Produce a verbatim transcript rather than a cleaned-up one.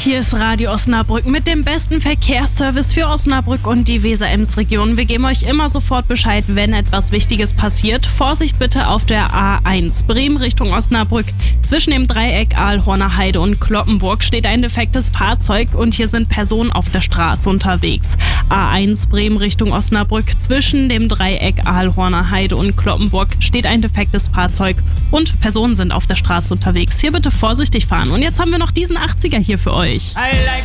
Hier ist Radio Osnabrück mit dem besten Verkehrsservice für Osnabrück und die Weser-Ems-Region. Wir geben euch immer sofort Bescheid, wenn etwas Wichtiges passiert. Vorsicht bitte auf der A eins Bremen Richtung Osnabrück. Zwischen dem Dreieck Aalhorner Heide und Cloppenburg steht ein defektes Fahrzeug und hier sind Personen auf der Straße unterwegs. A eins Bremen Richtung Osnabrück. Zwischen dem Dreieck Aalhorner Heide und Cloppenburg steht ein defektes Fahrzeug und Personen sind auf der Straße unterwegs. Hier bitte vorsichtig fahren. Und jetzt haben wir noch diesen achtziger hier für euch. I like